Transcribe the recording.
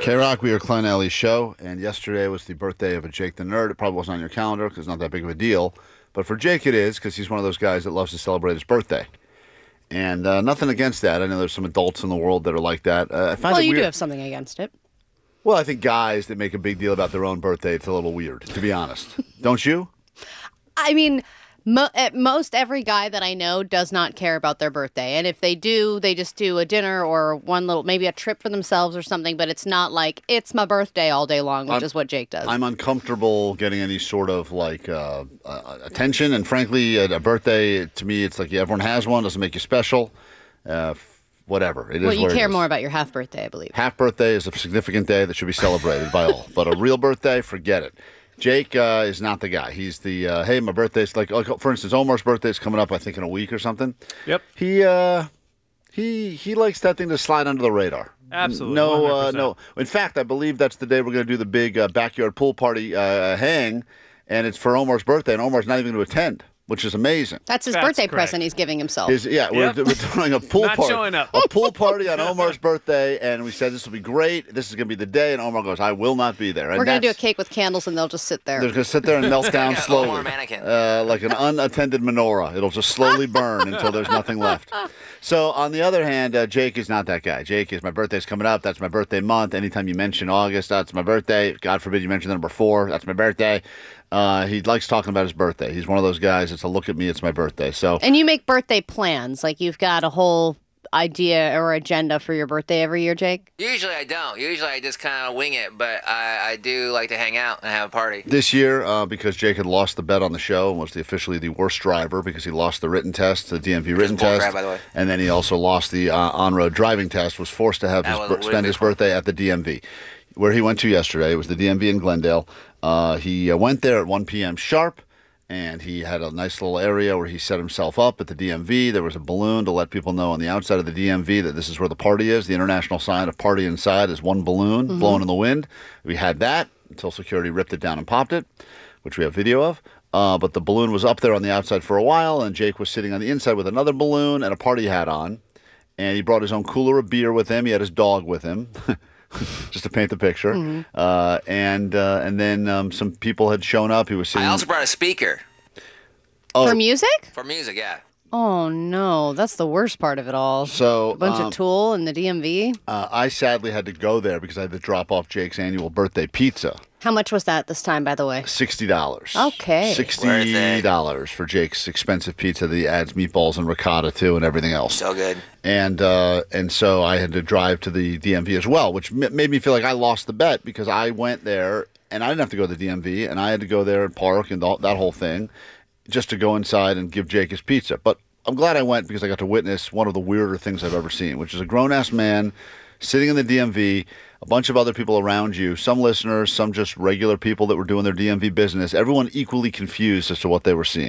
K-Rock, we are Klein Alley's show, and yesterday was the birthday of a Jake the Nerd. It probably wasn't on your calendar because it's not that big of a deal. But for Jake it is because he's one of those guys that loves to celebrate his birthday. And nothing against that. I know there's some adults in the world that are like that. I find Well, it you weird. do have something against it. Well, I think guys that make a big deal about their own birthday, it's a little weird, to be honest. Don't you? I mean, at most every guy that I know does not care about their birthday. And if they do, they just do a dinner or maybe a trip for themselves or something. But it's not like, it's my birthday all day long, which is what Jake does. I'm uncomfortable getting any sort of attention. And frankly, at a birthday, to me, it's like everyone has one. Doesn't make you special. Whatever. It is. Well, you what it care is. more about your half birthday, I believe. Half birthday is a significant day that should be celebrated by all. But a real birthday, forget it. Jake is not the guy. He's the, hey, my birthday's like, for instance, Omar's birthday is coming up, I think, in a week or something. Yep. He likes that thing to slide under the radar. Absolutely. No. In fact, I believe that's the day we're going to do the big backyard pool party hang, and it's for Omar's birthday, and Omar's not even going to attend, which is amazing. That's his That's birthday correct. present he's giving himself. We're throwing a pool Not party. showing up. A pool party on Omar's birthday, and we said this will be great. This is going to be the day, and Omar goes, I will not be there. And We're going to do a cake with candles, and they'll just sit there. They're going to sit there and melt down Like an slowly. Omar mannequin. Like an unattended menorah. It'll just slowly burn until there's nothing left. So, on the other hand, Jake is not that guy. Jake is, my birthday's coming up. That's my birthday month. Anytime you mention August, that's my birthday. God forbid you mention the number 4. That's my birthday. He likes talking about his birthday. He's one of those guys. It's a look at me. It's my birthday. So, And you make birthday plans. Like, you've got a whole idea or agenda for your birthday every year, Jake? Usually I don't. Usually I just kind of wing it, but I do like to hang out and have a party. this year, because Jake had lost the bet on the show and was officially the worst driver because he lost the written test, the DMV written bull test, crap, by the way. and then he also lost the on-road driving test, was forced to have That was spend his birthday at the DMV, where he went to yesterday. It was the DMV in Glendale. He went there at 1 p.m. sharp, and he had a nice little area where he set himself up at the DMV. There was a balloon to let people know on the outside of the DMV that this is where the party is. The international sign of party inside is one balloon blowing in the wind. We had that until security ripped it down and popped it, which we have video of. But the balloon was up there on the outside for a while, and Jake was sitting on the inside with another balloon and a party hat on. And he brought his own cooler of beer with him. He had his dog with him. Just to paint the picture, and then some people had shown up. He was sitting. I also brought a speaker Oh. For music? for music, yeah. Oh, no. That's the worst part of it all. So A bunch of Tool in the DMV. I sadly had to go there because I had to drop off Jake's annual birthday pizza. How much was that this time, by the way? $60. Okay. $60 for Jake's expensive pizza that he adds meatballs and ricotta to and everything else. So good. And so I had to drive to the DMV as well, which made me feel like I lost the bet because I went there and I didn't have to go to the DMV and I had to go there and park and that whole thing just to go inside and give Jake his pizza. But I'm glad I went because I got to witness one of the weirder things I've ever seen, which is a grown-ass man sitting in the DMV, a bunch of other people around you, some listeners, some just regular people that were doing their DMV business, everyone equally confused as to what they were seeing.